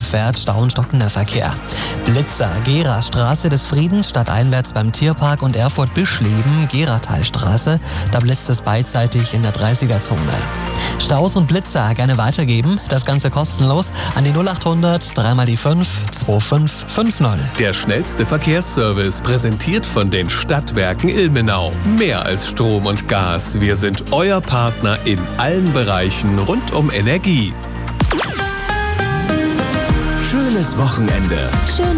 abfährt, Stau und stockender Verkehr. Blitzer, Gera-Straße des Friedens, stadteinwärts beim Tierpark und Erfurt-Bischleben, Geratalstraße, da blitzt es beidseitig in der 30er-Zone. Staus und Blitzer gerne weitergeben, das Ganze kostenlos an die 0800 3 die 5 2550. Der schnellste Verkehrsservice, präsentiert von den Stadtwerken Ilmenau. Mehr als Strom und Gas, wir sind euer Partner in allen Bereichen rund um Energie. Schönes Wochenende.